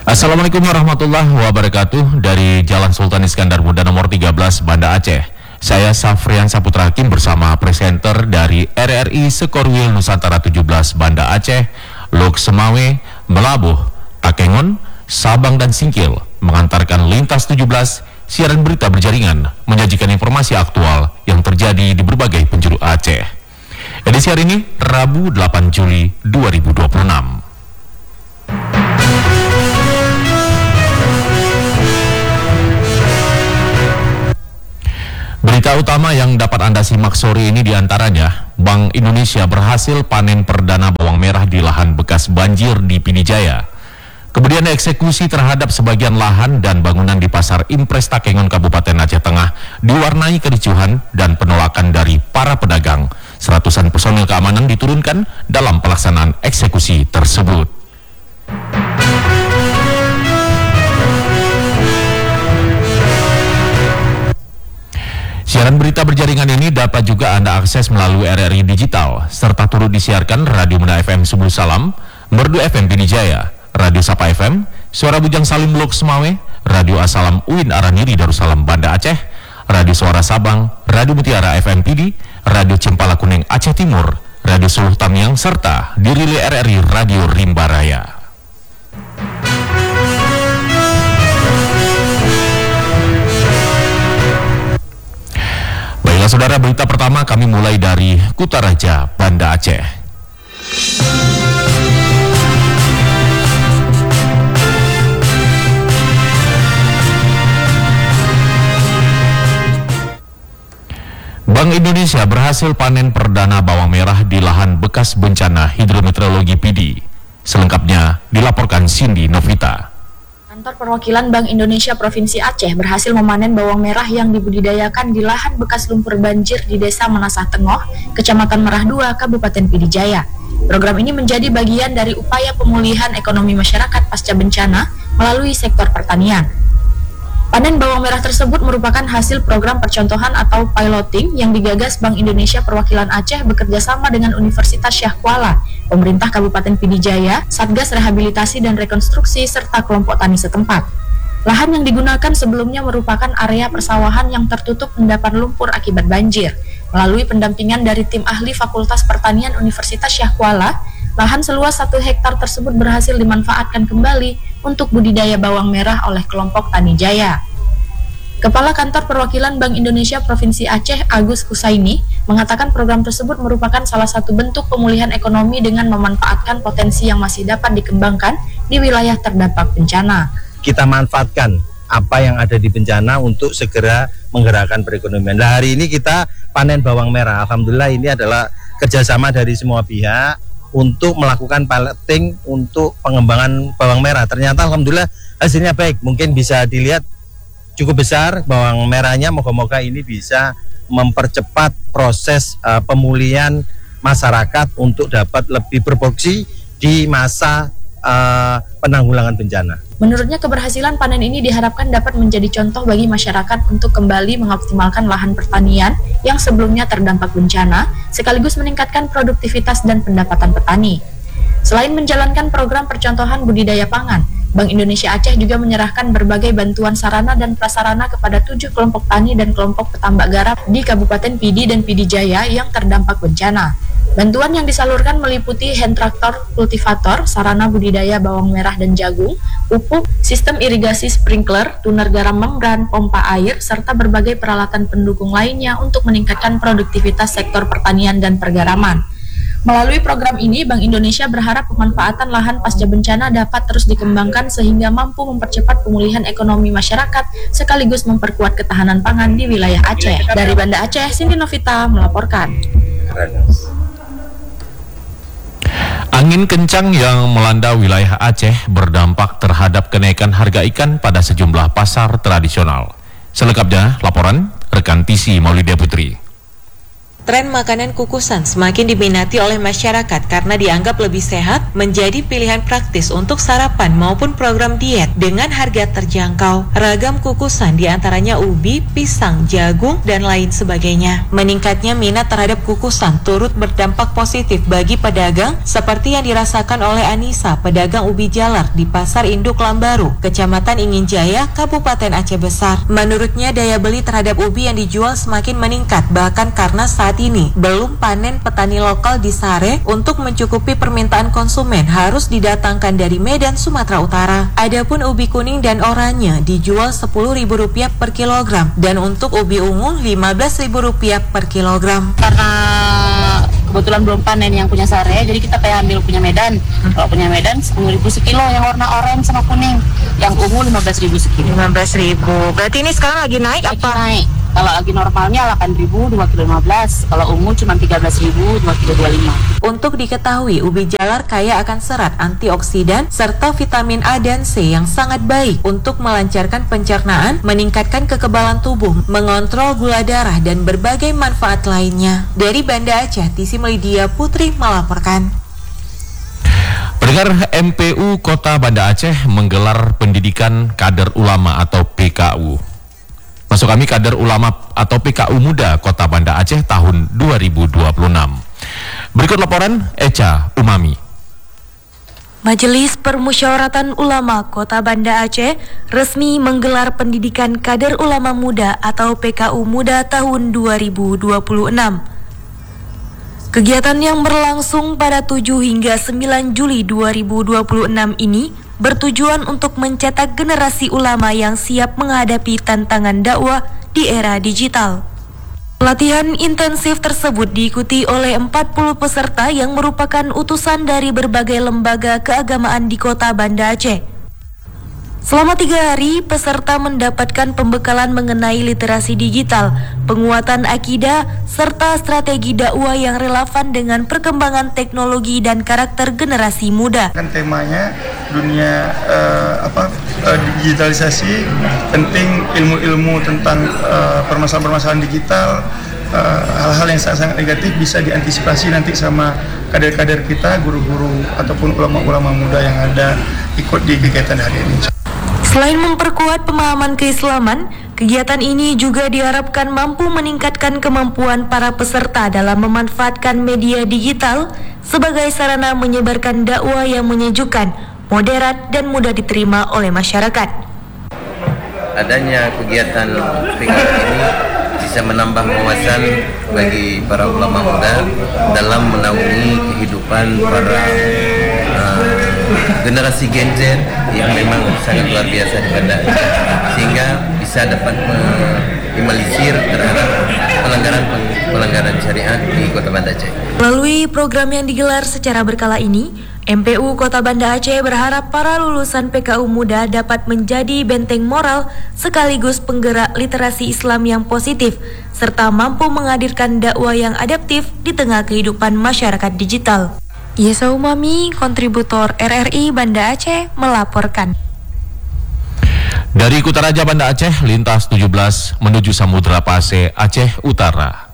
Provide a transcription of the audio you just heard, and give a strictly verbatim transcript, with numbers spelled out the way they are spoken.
Assalamualaikum warahmatullahi wabarakatuh. Dari Jalan Sultan Iskandar Muda nomor tiga belas, Banda Aceh. Saya Safrian Saputra Hakim bersama presenter dari R R I Sekorwil Nusantara tujuh belas Banda Aceh, Lok Semawe, Melabuh, Takengon, Sabang dan Singkil mengantarkan Lintas tujuh belas, siaran berita berjaringan, menyajikan informasi aktual yang terjadi di berbagai penjuru Aceh. Edisi hari ini, Rabu delapan Juli dua ribu dua puluh enam. Berita utama yang dapat Anda simak sore ini diantaranya, Bank Indonesia berhasil panen perdana bawang merah di lahan bekas banjir di Pidi Jaya. Kemudian eksekusi terhadap sebagian lahan dan bangunan di Pasar Impres Takengon Kabupaten Aceh Tengah diwarnai kericuhan dan penolakan dari para pedagang. Seratusan personil keamanan diturunkan dalam pelaksanaan eksekusi tersebut. Siaran berita berjaringan ini dapat juga Anda akses melalui R R I Digital, serta turut disiarkan Radio Mena F M Subul Salam, Merdu F M Pidi Jaya, Radio Sapa F M, Suara Bujang Salim Lok Semawe, Radio Asalam Uin Araniri Darussalam Banda Aceh, Radio Suara Sabang, Radio Mutiara F M Pidi, Radio Cempala Kuning Aceh Timur, Radio Suluh Tamiang, serta dirilis R R I Radio Rimba Raya. Baiklah saudara, berita pertama kami mulai dari Kutaraja, Banda Aceh. Bank Indonesia berhasil panen perdana bawang merah di lahan bekas bencana hidrometeorologi Pidi. Selengkapnya dilaporkan Cindy Novita. Kantor Perwakilan Bank Indonesia Provinsi Aceh berhasil memanen bawang merah yang dibudidayakan di lahan bekas lumpur banjir di Desa Menasah Tengoh, Kecamatan Merah dua, Kabupaten Pidi Jaya. Program ini menjadi bagian dari upaya pemulihan ekonomi masyarakat pasca bencana melalui sektor pertanian. Panen bawang merah tersebut merupakan hasil program percontohan atau piloting yang digagas Bank Indonesia Perwakilan Aceh bekerjasama dengan Universitas Syah Kuala, pemerintah Kabupaten Pidi Jaya, Satgas Rehabilitasi dan Rekonstruksi, serta kelompok tani setempat. Lahan yang digunakan sebelumnya merupakan area persawahan yang tertutup endapan lumpur akibat banjir. Melalui pendampingan dari tim ahli Fakultas Pertanian Universitas Syah Kuala, lahan seluas satu hektar tersebut berhasil dimanfaatkan kembali untuk budidaya bawang merah oleh kelompok Tani Jaya. Kepala Kantor Perwakilan Bank Indonesia Provinsi Aceh, Agus Kusaini, mengatakan program tersebut merupakan salah satu bentuk pemulihan ekonomi dengan memanfaatkan potensi yang masih dapat dikembangkan di wilayah terdampak bencana. Kita manfaatkan apa yang ada di bencana untuk segera menggerakkan perekonomian. Nah, hari ini kita panen bawang merah. Alhamdulillah ini adalah kerjasama dari semua pihak untuk melakukan piloting untuk pengembangan bawang merah. Ternyata alhamdulillah hasilnya baik. Mungkin bisa dilihat cukup besar bawang merahnya. Moga-moga ini bisa mempercepat proses uh, pemulihan masyarakat untuk dapat lebih berproduksi di masa uh, penanggulangan bencana. Menurutnya, keberhasilan panen ini diharapkan dapat menjadi contoh bagi masyarakat untuk kembali mengoptimalkan lahan pertanian yang sebelumnya terdampak bencana, sekaligus meningkatkan produktivitas dan pendapatan petani. Selain menjalankan program percontohan budidaya pangan, Bank Indonesia Aceh juga menyerahkan berbagai bantuan sarana dan prasarana kepada tujuh kelompok tani dan kelompok petambak garap di Kabupaten Pidi dan Pidi Jaya yang terdampak bencana. Bantuan yang disalurkan meliputi hand traktor, kultivator, sarana budidaya bawang merah dan jagung, pupuk, sistem irigasi sprinkler, tuner garam membran, pompa air, serta berbagai peralatan pendukung lainnya untuk meningkatkan produktivitas sektor pertanian dan pergaraman. Melalui program ini, Bank Indonesia berharap pemanfaatan lahan pasca bencana dapat terus dikembangkan sehingga mampu mempercepat pemulihan ekonomi masyarakat sekaligus memperkuat ketahanan pangan di wilayah Aceh. Dari Banda Aceh, Cindy Novita melaporkan. Angin kencang yang melanda wilayah Aceh berdampak terhadap kenaikan harga ikan pada sejumlah pasar tradisional. Selengkapnya, laporan rekan T C Maulidia Putri. Tren makanan kukusan semakin diminati oleh masyarakat karena dianggap lebih sehat, menjadi pilihan praktis untuk sarapan maupun program diet dengan harga terjangkau. Ragam kukusan diantaranya ubi, pisang, jagung, dan lain sebagainya. Meningkatnya minat terhadap kukusan turut berdampak positif bagi pedagang seperti yang dirasakan oleh Anissa, pedagang ubi jalar di Pasar Induk Lambaru, Kecamatan Inginjaya, Kabupaten Aceh Besar. Menurutnya daya beli terhadap ubi yang dijual semakin meningkat, bahkan karena saat ini belum panen petani lokal di Sare untuk mencukupi permintaan konsumen harus didatangkan dari Medan, Sumatera Utara. Adapun ubi kuning dan oranye dijual sepuluh ribu rupiah per kilogram dan untuk ubi ungu lima belas ribu rupiah per kilogram. Karena kebetulan belum panen yang punya Sare, jadi kita kayak ambil punya Medan. Hmm. Kalau punya Medan sepuluh ribu sekilo yang warna oranye sama kuning, yang ungu lima belas ribu sekilo. lima belas ribu. Berarti ini sekarang lagi naik lagi apa? Naik. Kalau lagi normalnya delapan ribu, dua kilo lima belas. Kalau ungu cuma tiga belas ribu, dua kilo dua puluh lima. Untuk diketahui, ubi jalar kaya akan serat, antioksidan, serta vitamin A dan C yang sangat baik untuk melancarkan pencernaan, meningkatkan kekebalan tubuh, mengontrol gula darah, dan berbagai manfaat lainnya. Dari Banda Aceh, Tisi Melidia Putri melaporkan. Pendengar, M P U Kota Banda Aceh menggelar pendidikan kader ulama atau P K U. Maksud kami kader ulama atau P K U Muda Kota Banda Aceh tahun dua ribu dua puluh enam. Berikut laporan Echa Umami. Majelis Permusyawaratan Ulama Kota Banda Aceh resmi menggelar pendidikan kader ulama muda atau P K U Muda tahun dua ribu dua puluh enam. Kegiatan yang berlangsung pada tujuh hingga sembilan Juli dua ribu dua puluh enam ini bertujuan untuk mencetak generasi ulama yang siap menghadapi tantangan dakwah di era digital. Pelatihan intensif tersebut diikuti oleh empat puluh peserta yang merupakan utusan dari berbagai lembaga keagamaan di Kota Banda Aceh. Selama tiga hari, peserta mendapatkan pembekalan mengenai literasi digital, penguatan akidah, serta strategi dakwah yang relevan dengan perkembangan teknologi dan karakter generasi muda. Kan temanya dunia uh, apa uh, digitalisasi, penting ilmu-ilmu tentang uh, permasalahan-permasalahan digital, uh, hal-hal yang sangat-sangat negatif bisa diantisipasi nanti sama kader-kader kita, guru-guru ataupun ulama-ulama muda yang ada ikut di kegiatan hari ini. Selain memperkuat pemahaman keislaman, kegiatan ini juga diharapkan mampu meningkatkan kemampuan para peserta dalam memanfaatkan media digital sebagai sarana menyebarkan dakwah yang menyejukkan, moderat, dan mudah diterima oleh masyarakat. Adanya kegiatan P K U ini bisa menambah wawasan bagi para ulama muda dalam menaungi kehidupan para uh, generasi Gen Z yang memang sangat luar biasa di Banda Aceh, sehingga bisa dapat meminimalisir terhadap pelanggaran pelanggaran syariat di Kota Banda Aceh. Melalui program yang digelar secara berkala ini, M P U Kota Banda Aceh berharap para lulusan P K U muda dapat menjadi benteng moral sekaligus penggerak literasi Islam yang positif, serta mampu menghadirkan dakwah yang adaptif di tengah kehidupan masyarakat digital. Yesa Umami, kontributor R R I Banda Aceh, melaporkan. Dari Kutaraja Banda Aceh, lintas tujuh belas menuju Samudra Pasir, Aceh Utara.